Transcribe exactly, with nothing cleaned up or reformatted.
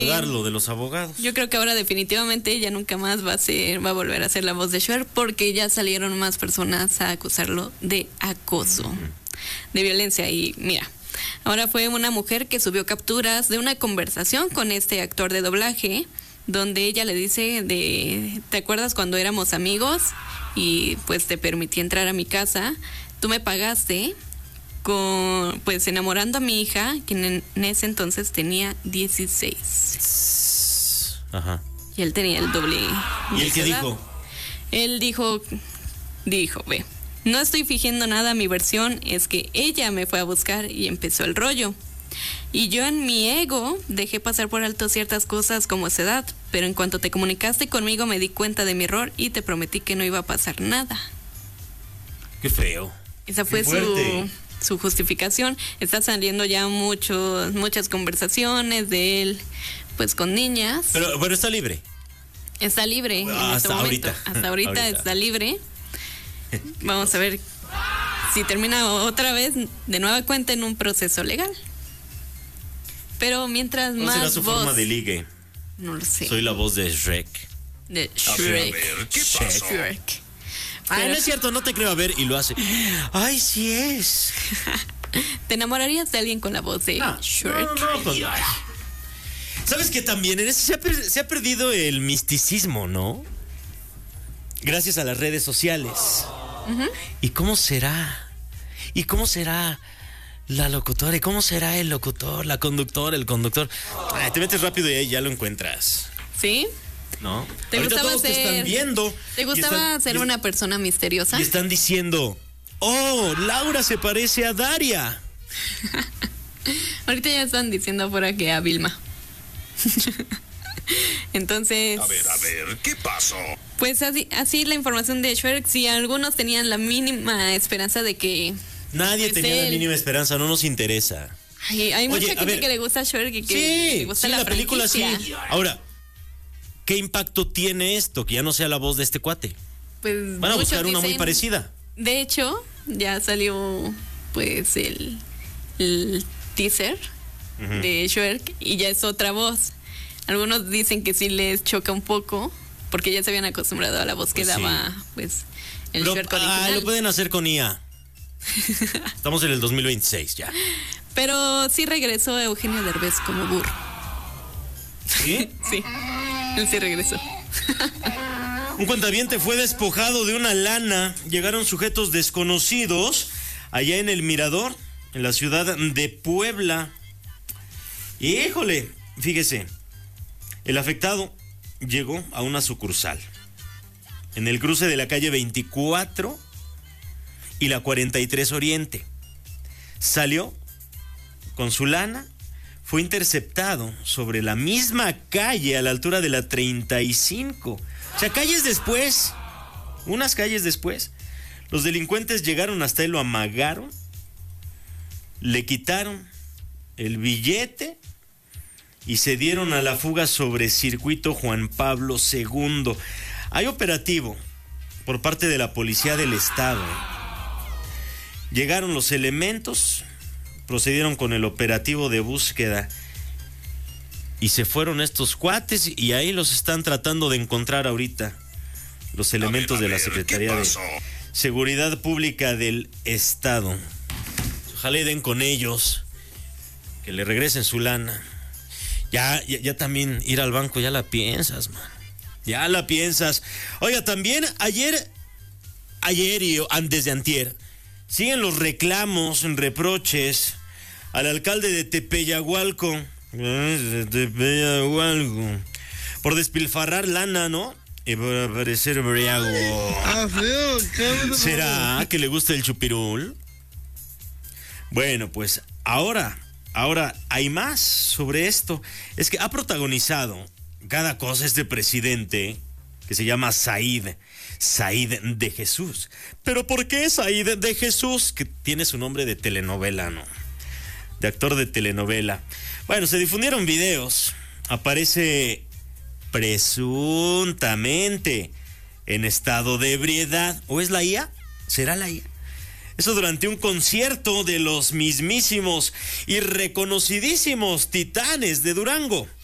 pagar lo de los abogados. Yo creo que ahora definitivamente ella nunca más va a ser, va a volver a ser la voz de Shrek, porque ya salieron más personas a acusarlo de acoso, uh-huh. de violencia. Y mira, ahora fue una mujer que subió capturas de una conversación con este actor de doblaje, donde ella le dice de, ¿te acuerdas cuando éramos amigos y pues te permití entrar a mi casa? Tú me pagaste con, pues enamorando a mi hija, quien en, en ese entonces tenía dieciséis. Ajá. Y él tenía el doble. ¿Y él qué dijo? Él dijo, dijo, ve, no estoy fingiendo nada, mi versión es que ella me fue a buscar y empezó el rollo. Y yo en mi ego dejé pasar por alto ciertas cosas como esa edad, pero en cuanto te comunicaste conmigo me di cuenta de mi error y te prometí que no iba a pasar nada. Qué feo. Esa fue su, su justificación. Está saliendo ya muchos, muchas conversaciones de él, pues con niñas. Pero, pero está libre. Está libre Hasta en este momento. Ahorita. Hasta ahorita, ahorita está libre. Vamos a ver si termina otra vez de nueva cuenta en un proceso legal. Pero mientras ¿Cómo más será su voz, forma de ligue? No lo sé. Soy la voz de Shrek. De Shrek. A ver, a ver, ¿qué pasó? Shrek. Ah, Pero... no es cierto, no te creo. A ver, y lo hace. Ay, sí es. ¿Te enamorarías de alguien con la voz de Ah, Shrek? No, no, no, pues, ay. ¿Sabes qué también? En ese se ha, per- se ha perdido el misticismo, ¿no? Gracias a las redes sociales. Uh-huh. ¿Y cómo será? ¿Y cómo será la locutora? ¿Y cómo será el locutor, la conductora, el conductor? Ay, te metes rápido y ahí ya lo encuentras. ¿Sí? ¿No? ¿Te Ahorita gustaba todos ser, te están viendo. ¿Te gustaba están, ser y, una persona misteriosa? Y están diciendo, oh, Laura se parece a Daria. Ahorita ya están diciendo afuera que a Vilma. Entonces... A ver, a ver, ¿qué pasó? Pues así, así la información de Shrek, si algunos tenían la mínima esperanza de que... Nadie pues tenía él... la mínima esperanza, no nos interesa. Ay, hay mucha Oye, gente ver, que le gusta Shrek y que sí, le gusta sí, la, la película franquicia. sí. Ahora, ¿qué impacto tiene esto? Que ya no sea la voz de este cuate. Pues Van a muchos buscar una dicen, muy parecida. De hecho, ya salió pues el, el teaser uh-huh. de Shrek y ya es otra voz. Algunos dicen que sí les choca un poco porque ya se habían acostumbrado a la voz que pues daba sí. pues el Lo, Shrek original. Ah, lo pueden hacer con I A. Estamos en el dos mil veintiséis ya. Pero sí regresó Eugenio Derbez como burro. ¿Sí? Sí, él sí regresó. Un cuentaviente fue despojado de una lana. Llegaron sujetos desconocidos allá en el Mirador, en la ciudad de Puebla. Y híjole, fíjese, el afectado llegó a una sucursal en el cruce de la calle veinticuatro y la cuarenta y tres Oriente. Salió con su lana, fue interceptado sobre la misma calle a la altura de la treinta y cinco. O sea, calles después, unas calles después, los delincuentes llegaron hasta él, lo amagaron, le quitaron el billete y se dieron a la fuga sobre Circuito Juan Pablo segundo. Hay operativo por parte de la Policía del Estado. Llegaron los elementos, procedieron con el operativo de búsqueda y se fueron estos cuates y ahí los están tratando de encontrar ahorita los elementos a ver, a de la ver, Secretaría de Seguridad Pública del Estado. Ojalá y den con ellos, que le regresen su lana. Ya, ya, ya también ir al banco, ya la piensas, man. Ya la piensas. Oiga, también ayer, ayer y antes de antier, siguen los reclamos, reproches al alcalde de Tepeyagualco, de Tepeyagualco, por despilfarrar lana, ¿no? Y por aparecer briago. ¿Será que le gusta el chupirul? Bueno, pues ahora, ahora hay más sobre esto. Es que ha protagonizado cada cosa este presidente que se llama Said, Said de Jesús. ¿Pero por qué Said de Jesús? Que tiene su nombre de telenovela, ¿no? De actor de telenovela. Bueno, se difundieron videos. Aparece presuntamente en estado de ebriedad. ¿O es la I A? ¿Será la I A? Eso durante un concierto de los mismísimos y reconocidísimos Titanes de Durango.